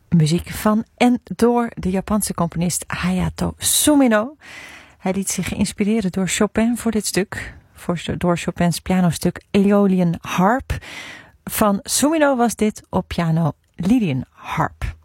Muziek van en door de Japanse componist Hayato Sumino. Hij liet zich inspireren door Chopin voor dit stuk. Door Chopins pianostuk Aeolian Harp. Van Sumino was dit op piano Lydian Harp.